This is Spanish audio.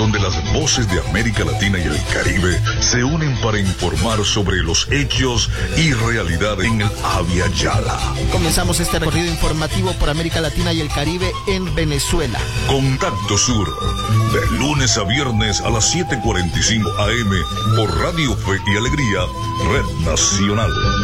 donde las voces de América Latina y el Caribe se unen para informar sobre los hechos y realidad en el Abya Yala. Comenzamos este recorrido informativo por América Latina y el Caribe en Venezuela. Contacto Sur, de lunes a viernes a las 7:45 AM por Radio Fe y Alegría, Red Nacional.